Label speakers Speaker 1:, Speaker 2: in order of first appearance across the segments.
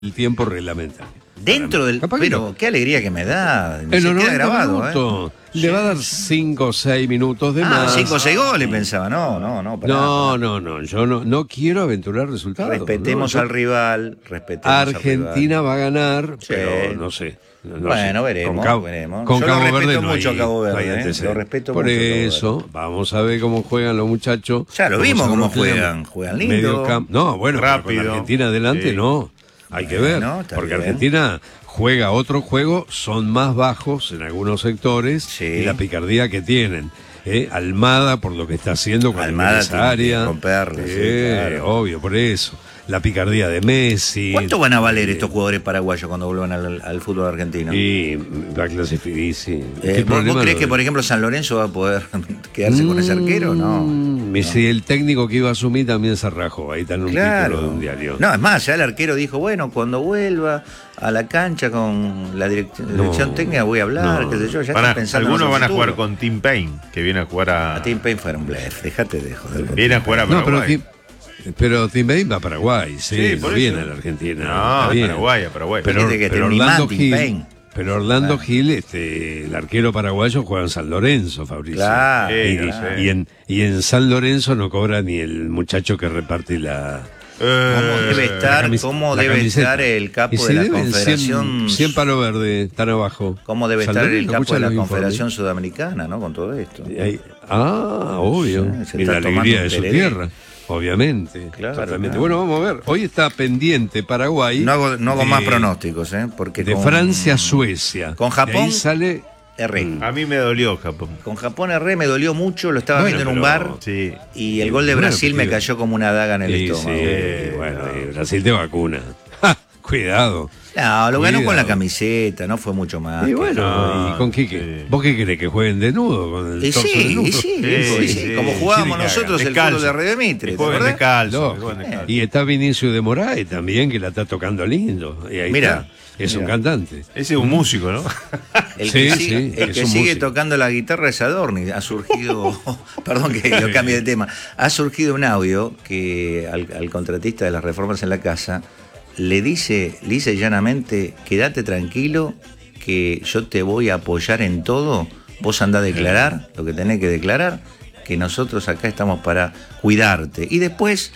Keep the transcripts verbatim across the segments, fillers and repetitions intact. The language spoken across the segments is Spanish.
Speaker 1: el tiempo reglamentario.
Speaker 2: Dentro del...
Speaker 1: Capaz que
Speaker 2: Pero
Speaker 1: no.
Speaker 2: qué alegría que me da.
Speaker 1: En
Speaker 2: Se
Speaker 1: los
Speaker 2: queda
Speaker 1: noventa
Speaker 2: grabado,
Speaker 1: minutos,
Speaker 2: ¿eh?
Speaker 1: le va a dar cinco o seis minutos de
Speaker 2: Ah,
Speaker 1: más.
Speaker 2: cinco o seis goles pensaba. No, no, no. pará,
Speaker 1: No,
Speaker 2: pará.
Speaker 1: no, no, yo no, no quiero aventurar resultados.
Speaker 2: Respetemos
Speaker 1: ¿no? Yo-
Speaker 2: al rival. Respetemos
Speaker 1: Argentina
Speaker 2: al rival.
Speaker 1: va a ganar,
Speaker 2: Sí.
Speaker 1: pero no sé. no- no
Speaker 2: Bueno,
Speaker 1: sé.
Speaker 2: veremos,
Speaker 1: Con Cabo,
Speaker 2: veremos.
Speaker 1: con
Speaker 2: Yo lo
Speaker 1: Cabo
Speaker 2: respeto
Speaker 1: Verde no
Speaker 2: mucho
Speaker 1: hay-
Speaker 2: a Cabo Verde,
Speaker 1: no hay
Speaker 2: ¿eh?
Speaker 1: antecedentes.
Speaker 2: Lo respeto
Speaker 1: Por
Speaker 2: mucho a Cabo
Speaker 1: eso,
Speaker 2: Verde.
Speaker 1: vamos a ver cómo juegan los muchachos.
Speaker 2: Ya lo
Speaker 1: cómo
Speaker 2: vimos
Speaker 1: se
Speaker 2: cómo
Speaker 1: rotullan.
Speaker 2: juegan. Juegan lindo.
Speaker 1: Medio campo. No, bueno, pero
Speaker 3: Rápido.
Speaker 1: con Argentina adelante
Speaker 3: Sí.
Speaker 1: no. Hay que ver,
Speaker 2: Bueno, está
Speaker 1: porque
Speaker 2: bien.
Speaker 1: Argentina juega otro juego, son más bajos en algunos sectores
Speaker 2: Sí.
Speaker 1: y la picardía que tienen. ¿eh? Almada por lo que está haciendo con
Speaker 2: Almada
Speaker 1: esa
Speaker 2: tiene que
Speaker 1: área.
Speaker 2: romperla, sí,
Speaker 1: Eh,
Speaker 2: claro.
Speaker 1: Obvio, por eso. La picardía de Messi.
Speaker 2: ¿Cuánto van a valer
Speaker 1: Eh,
Speaker 2: estos jugadores paraguayos cuando vuelvan al, al fútbol argentino?
Speaker 1: Y va a clasificar, sí.
Speaker 2: Eh,
Speaker 1: ¿Qué
Speaker 2: ¿vos, vos
Speaker 1: problema
Speaker 2: crees
Speaker 1: lo
Speaker 2: que,
Speaker 1: de-
Speaker 2: por ejemplo, San Lorenzo va a poder quedarse con ese arquero? No.
Speaker 1: Mm, y si el técnico que iba a asumir también se rajó, ahí está en un
Speaker 2: Claro.
Speaker 1: título de un diario.
Speaker 2: No, es más, ya el arquero dijo, bueno, cuando vuelva a la cancha con la direc-
Speaker 1: No.
Speaker 2: dirección técnica voy a hablar,
Speaker 1: No.
Speaker 2: qué sé yo, ya
Speaker 3: Van a-
Speaker 2: están pensando en
Speaker 3: algunos
Speaker 2: otro
Speaker 3: van a
Speaker 2: futuro.
Speaker 3: jugar con Tim Payne, que viene a jugar a.
Speaker 2: A Tim Payne fue un blef, déjate de joder. con
Speaker 3: Viene a
Speaker 2: Tim
Speaker 3: jugar a
Speaker 1: No, pero,
Speaker 3: Paraguay.
Speaker 1: Tim- pero Tim Payne va a Paraguay, sí,
Speaker 3: Sí,
Speaker 1: no
Speaker 3: por
Speaker 1: viene
Speaker 3: eso.
Speaker 1: a la Argentina.
Speaker 3: No,
Speaker 1: está
Speaker 3: a
Speaker 1: bien.
Speaker 3: Paraguay, a Paraguay.
Speaker 1: Pero,
Speaker 2: Fíjate que
Speaker 1: pero
Speaker 2: este
Speaker 1: Orlando
Speaker 2: Tim
Speaker 1: Gil,
Speaker 2: Payne.
Speaker 1: pero Orlando
Speaker 2: Claro.
Speaker 1: Gil, este, el arquero paraguayo juega en San Lorenzo, Fabricio.
Speaker 2: Claro,
Speaker 1: y,
Speaker 2: claro.
Speaker 1: y en, y en San Lorenzo no cobra ni el muchacho que reparte la...
Speaker 3: Eh,
Speaker 2: ¿Cómo debe
Speaker 1: la
Speaker 2: estar,
Speaker 1: camis-
Speaker 2: cómo
Speaker 1: la
Speaker 2: debe
Speaker 1: camiseta.
Speaker 2: estar el capo
Speaker 1: Y
Speaker 2: de
Speaker 1: se
Speaker 2: la
Speaker 1: deben
Speaker 2: Confederación?
Speaker 1: cien, cien palo verde, están abajo.
Speaker 2: ¿Cómo debe
Speaker 1: San
Speaker 2: estar el
Speaker 1: Lorenzo,
Speaker 2: capo
Speaker 1: escucha
Speaker 2: de la
Speaker 1: los informes.
Speaker 2: Confederación Sudamericana, ¿no? Con todo esto.
Speaker 1: Y ahí- ah, obvio.
Speaker 2: Sí, se
Speaker 1: y la
Speaker 2: está tomando
Speaker 1: alegría
Speaker 2: un
Speaker 1: de su
Speaker 2: tereré.
Speaker 1: tierra, obviamente.
Speaker 2: Claro,
Speaker 1: Exactamente.
Speaker 2: claro.
Speaker 1: Bueno, vamos a ver. Hoy está pendiente Paraguay.
Speaker 2: No hago, no hago
Speaker 1: de-
Speaker 2: más pronósticos, ¿eh? Porque
Speaker 1: De
Speaker 2: con,
Speaker 1: Francia a Suecia.
Speaker 2: con
Speaker 1: De
Speaker 2: Japón-
Speaker 1: ahí sale.
Speaker 2: erré.
Speaker 3: A mí me dolió Japón.
Speaker 2: Con Japón erré, me dolió mucho, lo estaba
Speaker 1: Bueno,
Speaker 2: viendo en un
Speaker 1: pero-
Speaker 2: bar
Speaker 3: Sí.
Speaker 2: y el gol de
Speaker 1: Bueno,
Speaker 2: Brasil me
Speaker 1: tío.
Speaker 2: cayó como una daga en el
Speaker 1: Sí,
Speaker 2: estómago.
Speaker 1: sí, bueno, y Brasil te vacuna. ¡Ja! Cuidado.
Speaker 2: No, lo ganó con la
Speaker 1: Cuidado.
Speaker 2: camiseta, no fue mucho más.
Speaker 1: Y
Speaker 2: que-
Speaker 1: bueno,
Speaker 3: no,
Speaker 1: ¿y con qué?
Speaker 3: sí.
Speaker 1: qué? ¿Vos qué querés? ¿Que jueguen desnudo? Con el
Speaker 2: Y
Speaker 1: torso
Speaker 2: sí,
Speaker 1: desnudo?
Speaker 2: y sí,
Speaker 3: Sí,
Speaker 2: sí, sí,
Speaker 3: sí.
Speaker 2: como jugábamos
Speaker 1: Sí,
Speaker 2: nosotros el
Speaker 3: Descalzo.
Speaker 2: fútbol de Rey Mitre,
Speaker 3: Que
Speaker 2: ¿te
Speaker 3: jueguen
Speaker 2: acordás?
Speaker 3: descalzo, que
Speaker 1: Lógico.
Speaker 3: jueguen descalzo.
Speaker 1: Y está Vinicio de Moraes también, que la está tocando lindo. Y ahí
Speaker 2: Mira,
Speaker 1: está. Es un
Speaker 2: mira.
Speaker 1: cantante.
Speaker 3: Ese es un músico, ¿no?
Speaker 2: El
Speaker 1: Sí,
Speaker 2: que
Speaker 1: sí,
Speaker 2: sigue, el
Speaker 1: es
Speaker 2: que
Speaker 1: un
Speaker 2: sigue
Speaker 1: músico.
Speaker 2: tocando la guitarra es Adorni. Ha surgido, perdón que lo cambie de tema, ha surgido un audio que al, al contratista de las reformas en la casa le dice, lisa y llanamente, quédate tranquilo que yo te voy a apoyar en todo, vos andá a declarar lo que tenés que declarar, que nosotros acá estamos para cuidarte. Y después,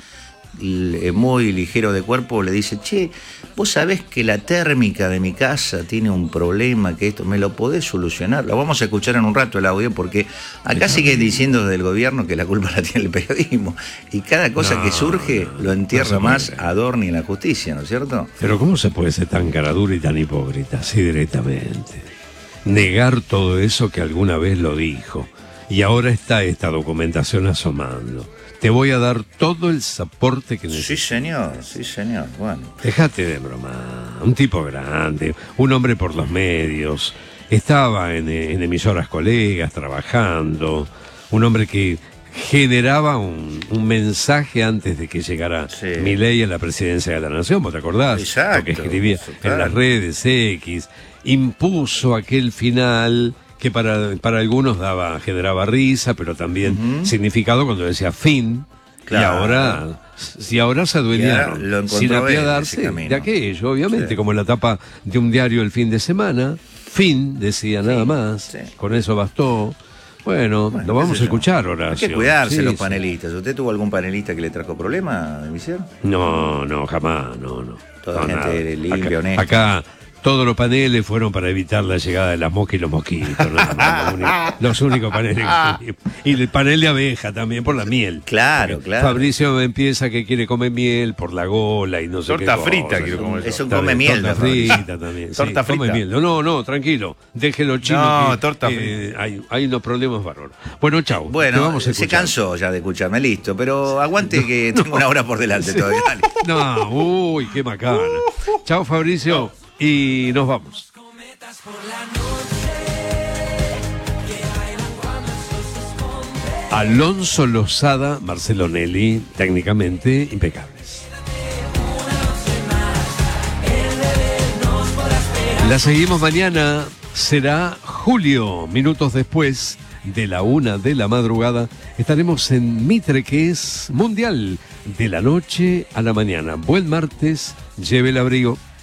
Speaker 2: l- muy ligero de cuerpo, le dice, che, vos sabés que la térmica de mi casa tiene un problema, que esto, ¿me lo podés solucionar? Lo vamos a escuchar en un rato el audio, porque acá sigue diciendo desde el gobierno que la culpa la tiene el periodismo. Y cada cosa
Speaker 1: No,
Speaker 2: que surge
Speaker 1: no,
Speaker 2: lo entierra
Speaker 1: no se puede
Speaker 2: más
Speaker 1: creer.
Speaker 2: a Adorni en la justicia, ¿no es cierto?
Speaker 1: Pero ¿cómo se puede ser tan caradura y tan hipócrita así directamente? Negar todo eso que alguna vez lo dijo. Y ahora está esta documentación asomando. Te voy a dar todo el soporte que
Speaker 2: Sí,
Speaker 1: necesites.
Speaker 2: señor, sí, señor. Bueno.
Speaker 1: Déjate de broma. Un tipo grande, un hombre por los medios. Estaba en, en emisoras colegas, trabajando. Un hombre que generaba un, un mensaje antes de que llegara
Speaker 2: Sí.
Speaker 1: Milei a la presidencia de la Nación. ¿Vos te acordás?
Speaker 2: Exacto,
Speaker 1: Lo que escribía
Speaker 2: claro.
Speaker 1: en las redes X. Impuso aquel final que para, para algunos daba, generaba risa, pero también
Speaker 2: Ujú.
Speaker 1: significado cuando decía fin.
Speaker 2: Claro.
Speaker 1: Y ahora, si ahora se
Speaker 2: Y ahora
Speaker 1: adueñaron,
Speaker 2: lo encontró
Speaker 1: sin
Speaker 2: él,
Speaker 1: apiadarse
Speaker 2: ese camino.
Speaker 1: de aquello, obviamente,
Speaker 2: Sí.
Speaker 1: como la tapa de un diario el fin de semana. Fin, decía nada más.
Speaker 2: sí.
Speaker 1: Con eso bastó. Bueno,
Speaker 2: Bueno,
Speaker 1: lo
Speaker 2: qué
Speaker 1: vamos
Speaker 2: sé
Speaker 1: a
Speaker 2: yo.
Speaker 1: escuchar,
Speaker 2: Hay
Speaker 1: Horacio.
Speaker 2: que cuidarse
Speaker 1: Sí,
Speaker 2: los
Speaker 1: sí.
Speaker 2: panelistas. ¿Usted tuvo algún panelista que le trajo problema, Visier?
Speaker 1: No, no, jamás, no, no.
Speaker 2: Toda
Speaker 1: No,
Speaker 2: gente
Speaker 1: nada.
Speaker 2: limpia,
Speaker 1: acá,
Speaker 2: honesta.
Speaker 1: Acá todos los paneles fueron para evitar la llegada de las moscas y los mosquitos. nada más, los, únicos, los únicos paneles que tuvimos. Y el panel de abeja también por la miel.
Speaker 2: Claro,
Speaker 1: Porque
Speaker 2: claro.
Speaker 1: Fabricio me empieza que quiere comer miel por la gola y no sé qué
Speaker 3: Torta
Speaker 1: cosa.
Speaker 3: frita quiero comer.
Speaker 2: Es un
Speaker 1: Está
Speaker 2: come
Speaker 1: bien,
Speaker 2: miel,
Speaker 1: torta
Speaker 2: de Fabricio.
Speaker 1: frita también. sí,
Speaker 3: Torta
Speaker 1: come
Speaker 3: frita.
Speaker 1: miel. No, no, no, tranquilo. Déjelo chino.
Speaker 3: No,
Speaker 1: que,
Speaker 3: torta
Speaker 1: que hay, hay unos problemas bárbaros. Bueno, chau. te
Speaker 2: Bueno,
Speaker 1: vamos a
Speaker 2: se
Speaker 1: escuchar.
Speaker 2: cansó ya de escucharme, listo. Pero aguante que tengo una hora por delante todavía. Dale.
Speaker 1: No, uy, qué macana. Chao, Fabricio. Y nos vamos. Alonso Lozada, Marcelo Nelly, técnicamente impecables. La seguimos mañana, será julio, minutos después de la una de la madrugada. Estaremos en Mitre, que es mundial, de la noche a la mañana. Buen martes, lleve el abrigo.